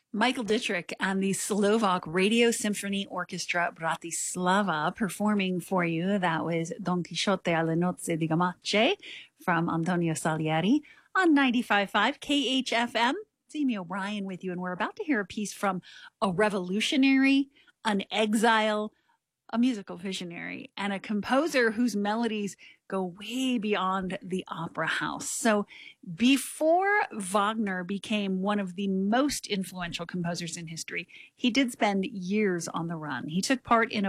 Michael Dittrich and the Slovak Radio Symphony Orchestra Bratislava performing for you. That was Don Quixote alla nozze di Gamache from Antonio Salieri on 95.5 KHFM. It's Amy O'Brien with you, and we're about to hear a piece from a revolutionary, an exile, a musical visionary, and a composer whose melodies go way beyond the opera house. So before Wagner became one of the most influential composers in history, he did spend years on the run. He took part in a